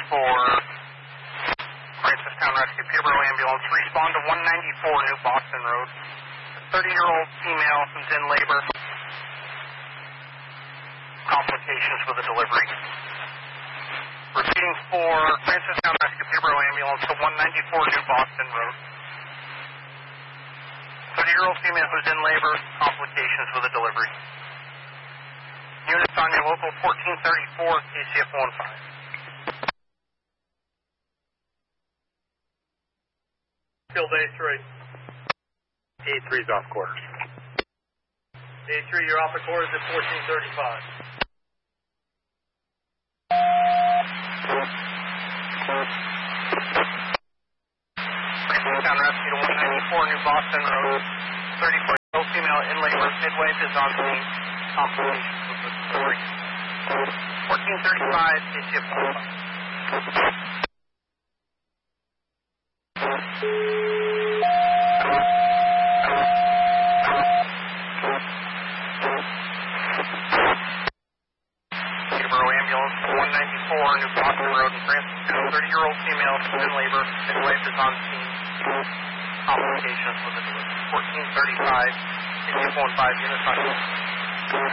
for Francistown Rescue Peterborough Ambulance. Respond to 194 New Boston Road. A 30-year-old female who's in labor. Complications with the delivery. Proceeding for Francistown Rescue Peterborough Ambulance to 194 New Boston Road. 30-year-old female who's in labor. Complications with the delivery. Units on your local 1434 KCF 15. Field A3. A3's off quarters. A3, you're off the quarters at 1435. Francistown Rescue to 194 New Boston Road. 34-year-old female in labor. Midwife is on scene. Complications with the delivery. 1435 KCF 15. Peterborough Ambulance 194 New Boston Road in Francistown. 30-year-old female in labor. Midwife is on scene. Complications with the delivery. 1435 KCF 15 units on